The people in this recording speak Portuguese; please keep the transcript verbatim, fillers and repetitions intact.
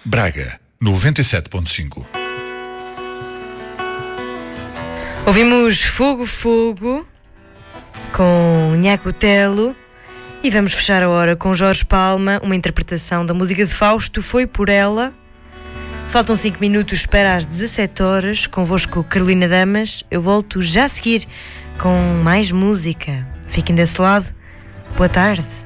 Braga, noventa e sete ponto cinco. Ouvimos Fogo Fogo com Nhaco Telo e vamos fechar a hora com Jorge Palma, uma interpretação da música de Fausto, Foi Por Ela. Faltam cinco minutos para as dezassete horas, convosco Carolina Damas. Eu volto já a seguir com mais música. Fiquem desse lado. Boa tarde.